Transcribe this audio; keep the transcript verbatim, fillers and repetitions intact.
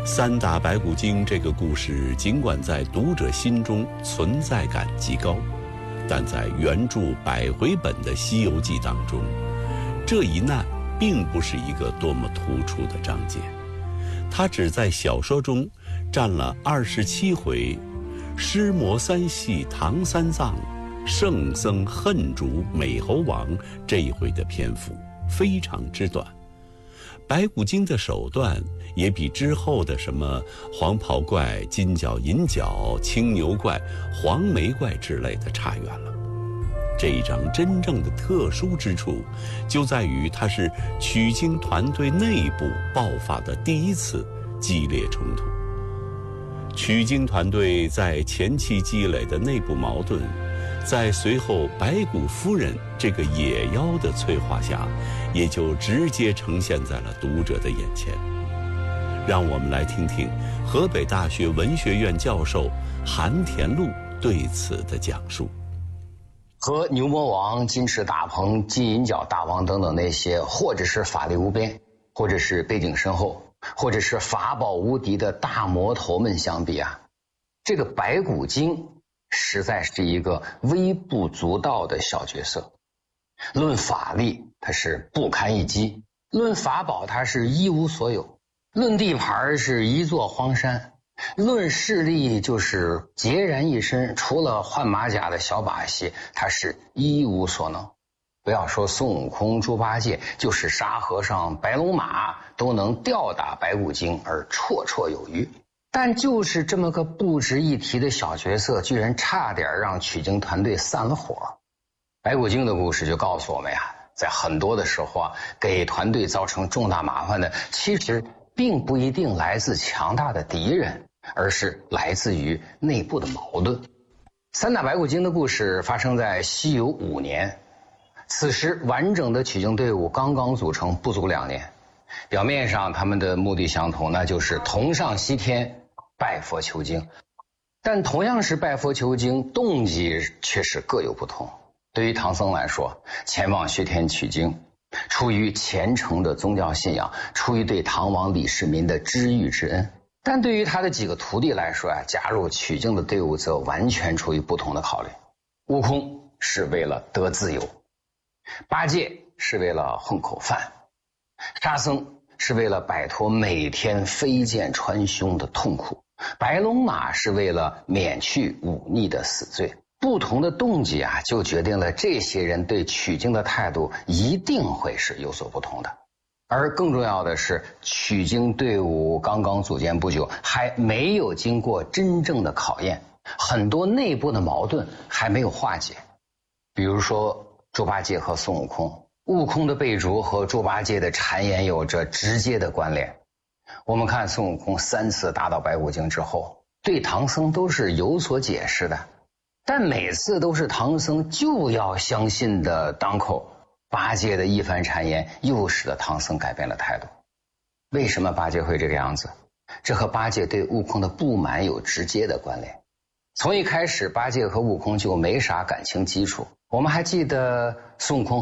三打白骨精这个故事，尽管在读者心中存在感极高，但在原著百回本的《西游记》当中，这一难并不是一个多么突出的章节，它只在小说中占了二十七回，尸魔三系唐三藏，圣僧恨主美猴王这一回的篇幅非常之短。白骨精的手段也比之后的什么黄袍怪、金角银角、青牛怪、黄眉怪之类的差远了。这一章真正的特殊之处就在于它是取经团队内部爆发的第一次激烈冲突。取经团队在前期积累的内部矛盾，在随后白骨夫人这个野妖的催化下，也就直接呈现在了读者的眼前。让我们来听听河北大学文学院教授韩田禄对此的讲述。 和牛魔王、金翅大鹏、金银角大王等等那些，或者是法力无边，或者是背景深厚，或者是法宝无敌的大魔头们相比啊，这个白骨精实在是一个微不足道的小角色。论法力，它是不堪一击；论法宝，它是一无所有；论地盘，是一座荒山；论势力，就是孑然一身，除了换马甲的小把戏，他是一无所能。不要说孙悟空、猪八戒，就是沙和尚、白龙马都能吊打白骨精而绰绰有余。但就是这么个不值一提的小角色，居然差点让取经团队散了伙。白骨精的故事就告诉我们呀，在很多的时候啊，给团队造成重大麻烦的，其实并不一定来自强大的敌人，而是来自于内部的矛盾。三打白骨精的故事发生在西游五年，此时完整的取经队伍刚刚组成，不足两年。表面上他们的目的相同，那就是同上西天拜佛求经，但同样是拜佛求经，动机却是各有不同。对于唐僧来说，前往西天取经出于虔诚的宗教信仰，出于对唐王李世民的知遇之恩。但对于他的几个徒弟来说啊，加入取经的队伍则完全出于不同的考虑。悟空是为了得自由，八戒是为了混口饭，沙僧是为了摆脱每天飞剑穿胸的痛苦，白龙马是为了免去忤逆的死罪。不同的动机啊，就决定了这些人对取经的态度一定会是有所不同的。而更重要的是，取经队伍刚刚组建不久，还没有经过真正的考验，很多内部的矛盾还没有化解。比如说猪八戒和孙悟空，悟空的被逐和猪八戒的谗言有着直接的关联。我们看孙悟空三次打倒白骨精之后，对唐僧都是有所解释的，但每次都是唐僧就要相信的当口，八戒的一番谗言又使得唐僧改变了态度。为什么八戒会这个样子？这和八戒对悟空的不满有直接的关联。从一开始，八戒和悟空就没啥感情基础。我们还记得孙悟空